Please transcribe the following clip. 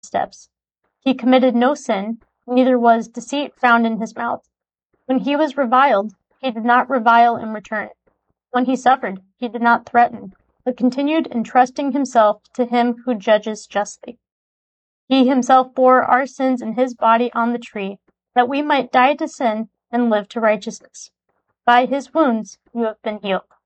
steps. He committed no sin, neither was deceit found in his mouth. When he was reviled, he did not revile in return. When he suffered, he did not threaten, but continued entrusting himself to him who judges justly. He himself bore our sins in his body on the tree, that we might die to sin and live to righteousness. By his wounds you have been healed.